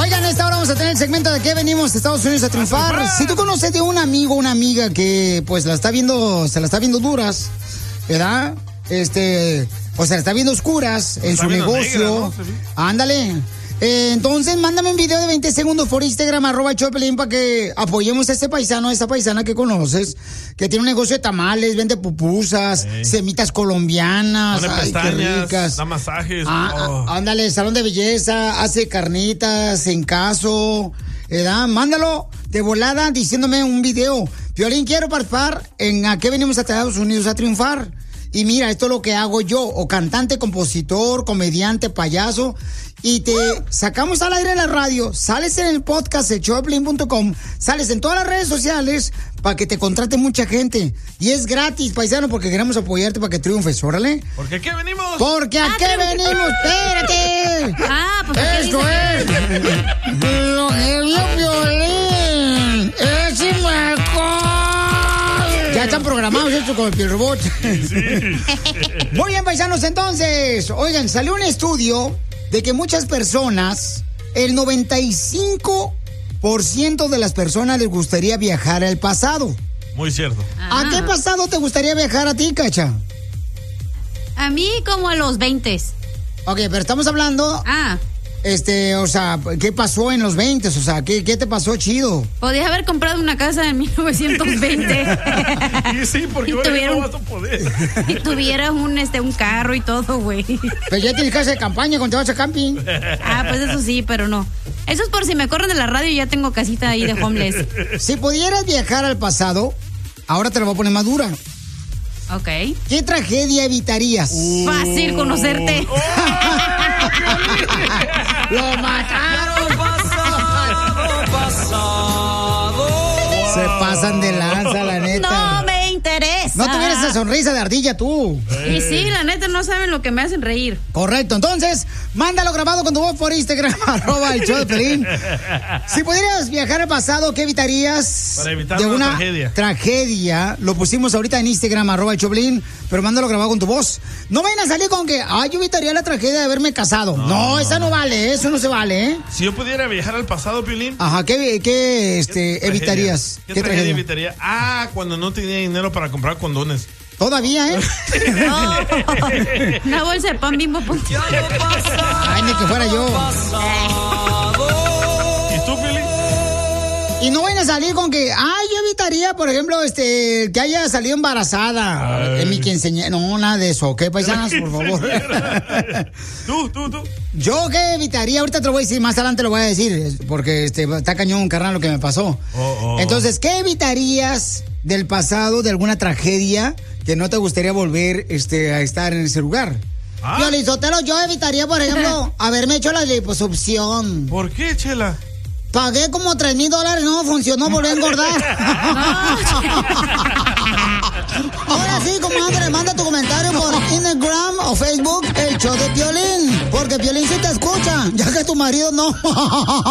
Oigan, esta hora vamos a tener el segmento de que venimos a Estados Unidos a triunfar. Si tú conoces de un amigo o una amiga que pues se la está viendo duras, ¿verdad? O sea, la está viendo oscuras en su negocio. Negra, ¿no? Ándale. Entonces, mándame un video de 20 segundos por Instagram, @Choplin, para que apoyemos a este paisano, a esta paisana que conoces, que tiene un negocio de tamales, vende pupusas, semitas colombianas, pone pestañas, qué ricas. Da masajes. Ándale, salón de belleza, hace carnitas en caso, ¿verdad? Mándalo de volada diciéndome un video. Piolín, quiero participar en ¿a qué venimos a Estados Unidos a triunfar? Y mira, esto es lo que hago yo, o cantante, compositor, comediante, payaso, y te sacamos al aire en la radio, sales en el podcast de Choplin.com, sales en todas las redes sociales para que te contrate mucha gente. Y es gratis, paisano, porque queremos apoyarte para que triunfes, órale. ¿Porque a qué venimos? Porque a qué venimos, espérate. Pues esto es lo que vio Piolín. Es ya están programados esto con el Piolrobot. Sí. Muy bien, paisanos, entonces. Oigan, salió un estudio de que muchas personas, el 95% de las personas les gustaría viajar al pasado. Muy cierto. ¿A qué pasado te gustaría viajar a ti, Cacha? A mí como a los 20. Ok, pero estamos hablando... o sea, ¿qué pasó en los 20? O sea, ¿qué te pasó chido? Podías haber comprado una casa en 1920. Y sí, porque ahora no vas a poder. Y tuvieras un carro y todo, güey. Pero ya tienes casa de campaña cuando te vas a camping. Pues eso sí, pero no. Eso es por si me corren de la radio y ya tengo casita ahí de homeless. Si pudieras viajar al pasado, ahora te lo voy a poner más dura. Ok. ¿Qué tragedia evitarías? Fácil conocerte. ¡Lo mataron! Pasado. Se pasan de lanza, la neta. No me interesa. No tuvieras esa sonrisa de ardilla tú. Y sí, la neta, no saben lo que me hacen reír. Correcto, entonces, mándalo grabado con tu voz por Instagram, @el show de Piolín. Si pudieras viajar al pasado, ¿qué evitarías? Para evitar de una tragedia. Lo pusimos ahorita en Instagram, @el show de Piolín, pero mándalo grabado con tu voz. No vayan a salir con que, yo evitaría la tragedia de haberme casado. No, esa no vale, eso no se vale, ¿eh? Si yo pudiera viajar al pasado, Piolín. Ajá, ¿qué evitarías? ¿Qué tragedia evitaría? Cuando no tenía dinero para comprar condones. Todavía, ¿eh? No. Una bolsa de pan Bimbo. Ay, ni que fuera yo. ¿Y tú, Piolín? Y no vayan a salir con que, yo evitaría, por ejemplo, que haya salido embarazada. En mi quinceañera. No, nada de eso, ¿ok, paisanas? Por favor. Tú. Yo qué evitaría, ahorita te lo voy a decir, más adelante lo voy a decir, porque está cañón, carnal, lo que me pasó. Entonces, ¿qué evitarías del pasado, de alguna tragedia que no te gustaría volver a estar en ese lugar? Piolín Sotelo, yo evitaría, por ejemplo, haberme hecho la liposucción. ¿Por qué, Chela? Pagué como $3,000, no funcionó, volví a engordar. Ahora sí, comadre, manda tu comentario por Instagram o Facebook, el show de Piolín, porque Piolín sí te escucha, ya que tu marido no.